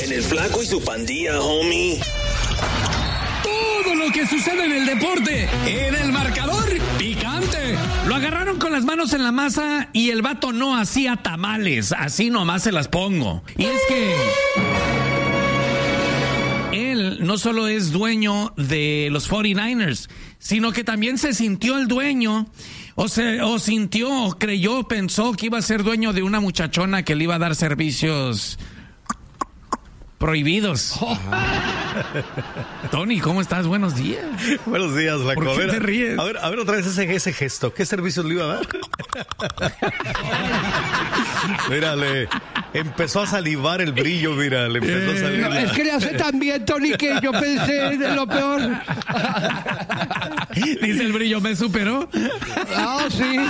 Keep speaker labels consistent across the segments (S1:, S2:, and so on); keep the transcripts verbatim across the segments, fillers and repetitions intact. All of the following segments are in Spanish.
S1: En el Flaco y su pandilla, homie.
S2: Todo lo que sucede en el deporte, en el marcador picante. Lo agarraron con las manos en la masa y el vato no hacía tamales. Así nomás se las pongo. Y es que él no solo es dueño de los cuarenta y nueve ers, sino que también se sintió el dueño, o se, o sintió, o creyó, pensó que iba a ser dueño de una muchachona que le iba a dar servicios prohibidos. Oh. Tony, ¿cómo estás? Buenos días.
S3: Buenos días, la
S2: ¿Por qué te ríes?
S3: A ver, a ver otra vez ese, ese gesto. ¿Qué servicios le iba a dar? Mírale, empezó a salivar el brillo, mira, le empezó a salir.
S4: No,
S3: la...
S4: Es que le hace tan bien, Tony, que yo pensé de lo peor.
S2: Dice el brillo, ¿me superó?
S4: Ah, oh, sí.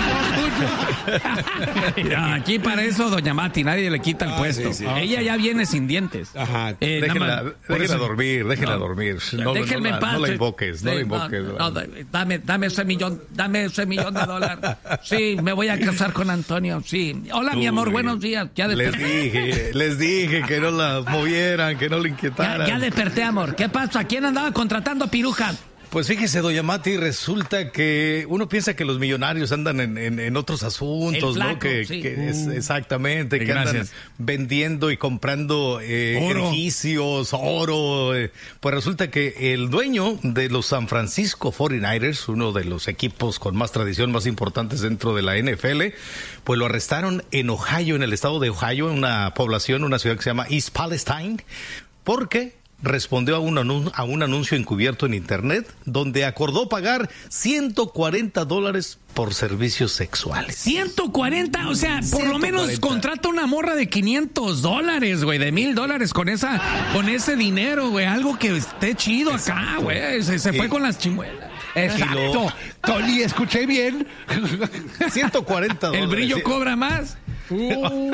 S2: Mira, aquí para eso, doña Mati, nadie le quita el ah, puesto. Sí, sí. Ella ya viene sin dientes.
S3: Ajá. Eh, déjela más, déjela eso, dormir, déjela no, dormir. No,
S2: déjenme
S3: no,
S2: en paz.
S3: No la invoques, no la invoques.
S2: No, no, dame, dame ese millón, dame ese millón de dólares. Sí, me voy a casar con Antonio, sí. Hola, Uy, mi amor, buenos días. Ya
S3: les dije, les dije que no la movieran, que no la inquietaran.
S2: Ya, ya desperté, amor. ¿Qué pasa? ¿Quién andaba contratando pirujas?
S3: Pues fíjese, doña Mati, resulta que uno piensa que los millonarios andan en, en, en otros asuntos,
S2: flaco,
S3: ¿no? Que,
S2: sí.
S3: que es, exactamente,
S2: sí,
S3: que
S2: gracias.
S3: andan vendiendo y comprando eh,
S2: oro.
S3: edificios, oro. Eh. Pues resulta que el dueño de los San Francisco cuarenta y nueve ers, uno de los equipos con más tradición, más importantes dentro de la N F L, pues lo arrestaron en Ohio, en el estado de Ohio, en una población, una ciudad que se llama East Palestine, porque respondió a un, anun- a un anuncio encubierto en internet donde acordó pagar ciento cuarenta dólares por servicios sexuales.
S2: ciento cuarenta, o sea, por
S3: ciento cuarenta.
S2: Lo menos contrata una morra de quinientos dólares, güey, de mil dólares con esa, con ese dinero, güey, algo que esté chido. Exacto. Acá, güey, se, se fue y, con las chimuelas.
S4: Exacto, Tony, escuché bien.
S3: ciento cuarenta dólares.
S2: El brillo cobra más. Uh.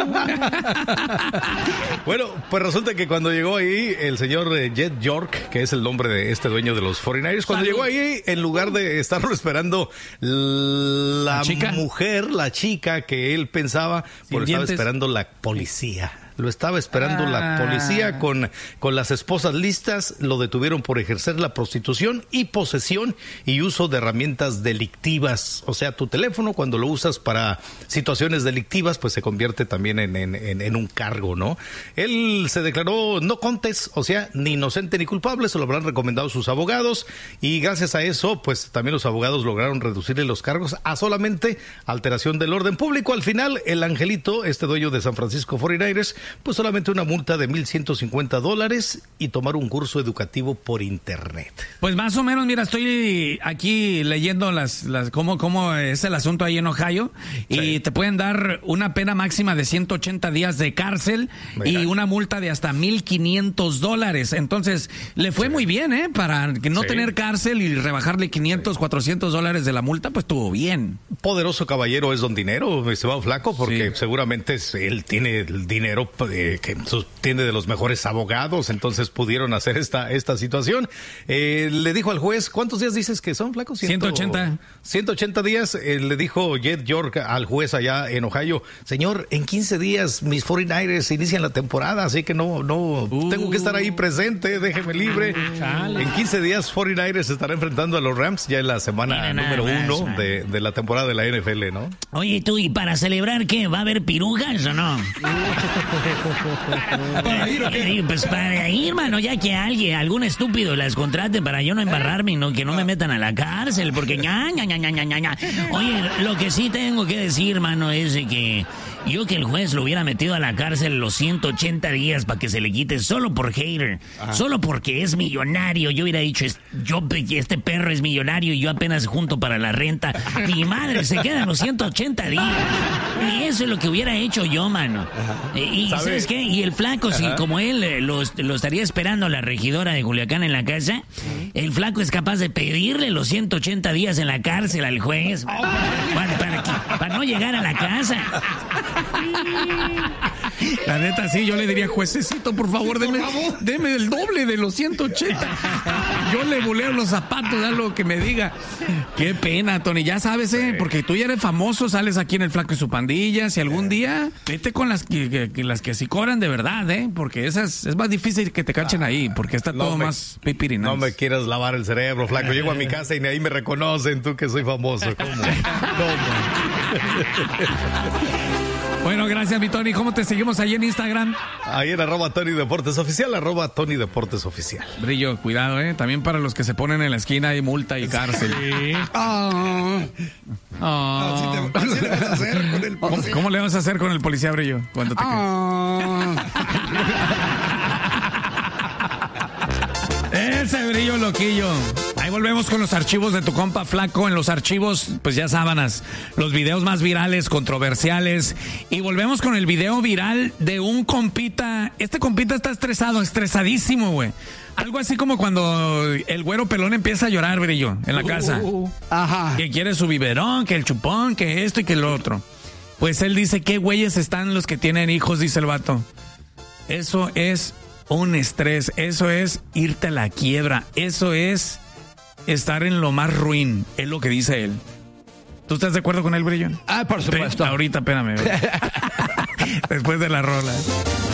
S3: Bueno, pues resulta que cuando llegó ahí el señor Jed York, que es el nombre de este dueño de los cuarenta y nueve ers, cuando Salud. llegó ahí, en lugar de estarlo esperando la, ¿La mujer, la chica que él pensaba, pues estaba esperando la policía. Lo estaba esperando ah. la policía con, con las esposas listas. Lo detuvieron por ejercer la prostitución y posesión y uso de herramientas delictivas. O sea, tu teléfono, cuando lo usas para situaciones delictivas, pues se convierte también en, en, en, en un cargo, ¿no? Él se declaró no contest, o sea, ni inocente ni culpable. Se lo habrán recomendado sus abogados. Y gracias a eso, pues también los abogados lograron reducirle los cargos a solamente alteración del orden público. Al final, el angelito, este dueño de San Francisco cuarenta y nueve ers, pues solamente una multa de mil ciento cincuenta dólares y tomar un curso educativo por internet.
S2: Pues más o menos, mira, estoy aquí leyendo las, las cómo, cómo es el asunto ahí en Ohio, sí. Y te pueden dar una pena máxima de ciento ochenta días de cárcel. Mira. Y una multa de hasta mil quinientos dólares. Entonces, le fue sí. muy bien, ¿eh? Para que no sí. tener cárcel y rebajarle quinientos, sí. cuatrocientos dólares de la multa, pues estuvo bien.
S3: Poderoso caballero es don dinero, mi estimado Flaco, porque sí. seguramente él tiene el dinero eh, que tiene de los mejores abogados, entonces pudieron hacer esta, esta situación. Eh, le dijo al juez, ¿cuántos días dices que son, Flaco?
S2: ciento ochenta.
S3: ciento ochenta días, eh, le dijo Jed York al juez allá en Ohio, señor, en quince días mis cuarenta y nueve ers inician la temporada, así que no, no, uh, tengo que estar ahí presente, déjeme libre. Chale. En quince días cuarenta y nueve ers se estará enfrentando a los Rams ya en la semana Mira, número más, uno man. de, de la temporada de la N F L, ¿no?
S5: Oye, tú, ¿y para celebrar qué? ¿Va a haber pirujas o no? ¿Para ir o qué? Pues para ir, mano, ya que alguien, algún estúpido las contrate para yo no embarrarme y no, que no me metan a la cárcel, porque ña, ña, ña, ña, ña, ña. Oye, lo que sí tengo que decir, mano, es que yo que el juez lo hubiera metido a la cárcel los ciento ochenta días para que se le quite solo por hater, Ajá. solo porque es millonario. Yo hubiera dicho, yo, este perro es millonario y yo apenas junto para la renta. Mi madre, se quedan los ciento ochenta días. Y eso es lo que hubiera hecho yo, mano. Ajá. Y ¿Sabe? ¿sabes qué? Y el Flaco, Ajá. si como él lo, lo estaría esperando la regidora de Culiacán en la casa, uh-huh. el Flaco es capaz de pedirle los ciento ochenta días en la cárcel al juez. Oh, para, para, que, para no llegar a la casa.
S2: La neta, sí, yo le diría, juececito, por favor, deme, deme el doble de los ciento ochenta. Yo le boleo los zapatos, da lo que me diga. Qué pena, Tony, ya sabes, ¿eh? Porque tú ya eres famoso, sales aquí en El Flaco y su Pandilla. Si algún día, vete con las que, que, que las que sí cobran de verdad, ¿eh? Porque esas es más difícil que te cachen ahí, porque está
S3: no
S2: todo
S3: me,
S2: más pipirinado.
S3: No me quieras lavar el cerebro, Flaco. Llego a mi casa y ni ahí me reconocen, tú que soy famoso. ¿Cómo?
S2: Bueno, gracias, mi Tony. ¿Cómo te seguimos ahí en Instagram?
S3: Ahí en arroba Tony Deportes Oficial, arroba Tony Deportes Oficial.
S2: Brillo, cuidado, ¿eh? También para los que se ponen en la esquina hay multa y cárcel. Sí.
S4: Oh.
S2: Oh.
S6: Así, te, así le vas a hacer con el
S2: policía. ¿Cómo, ¿Cómo le vas a hacer con el policía, Brillo? Cuando te
S4: Oh.
S2: Ese Brillo loquillo. Ahí volvemos con los archivos de tu compa Flaco. En los archivos, pues ya sábanas, los videos más virales, controversiales. Y volvemos con el video viral de un compita. Este compita está estresado, estresadísimo, güey. Algo así como cuando el güero pelón empieza a llorar, Brillo, en la casa.
S4: Uh, ajá.
S2: Que quiere su biberón, que el chupón, que esto y que lo otro. Pues él dice, ¿qué güeyes están los que tienen hijos? Dice el vato. Eso es un estrés, eso es irte a la quiebra, eso es estar en lo más ruin, es lo que dice él. ¿Tú estás de acuerdo con él, Brillo?
S4: Ah, por supuesto.
S2: Ahorita, espérame. Después de la rola.